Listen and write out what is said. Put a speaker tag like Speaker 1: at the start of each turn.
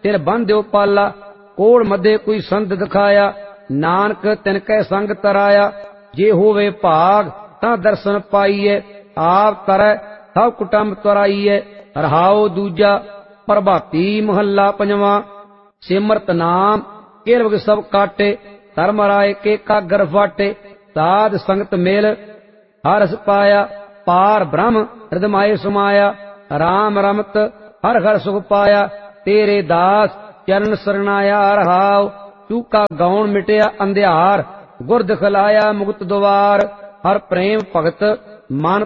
Speaker 1: तिन बंध्यो पाला। कोड़ मध्य कोई संत दिखाया, नानक तिनकै संग तराया। जे होवे भाग तां दर्शन पाईए, आप तरੈ सब कुटुंब तराईए। रहाओ दूजा प्रभाती महला पंजवा। सिमरत नाम केलवग सब काटे, धर्म राय के कागर फाटे। साध संगत मिल हरस पाया, पार ब्रह्म हृदय समाया। राम रमत हर हर सुख पाया, तेरे दास चरण सरनाया। रहाओ चूका गौण मिटया अंधियार, गुर दिखलाया मुक्त द्वार। हर प्रेम भगत मन